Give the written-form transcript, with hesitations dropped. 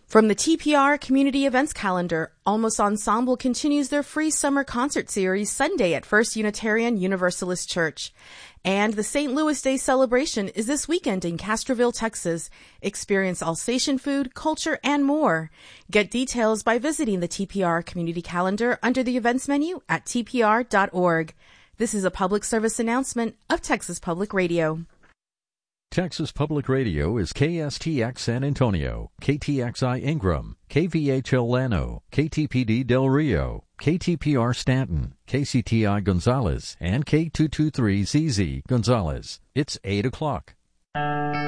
From the TPR Community Events Calendar, Almost Ensemble continues their free summer concert series Sunday at First Unitarian Universalist Church. And the St. Louis Day celebration is this weekend in Castroville, Texas. Experience Alsatian food, culture, and more. Get details by visiting the TPR Community Calendar under the events menu at tpr.org. This is a public service announcement of Texas Public Radio. Texas Public Radio is KSTX San Antonio, KTXI Ingram, KVHL Llano, KTPD Del Rio, KTPR Stanton, KCTI Gonzales, and K223ZZ Gonzales. It's 8 o'clock.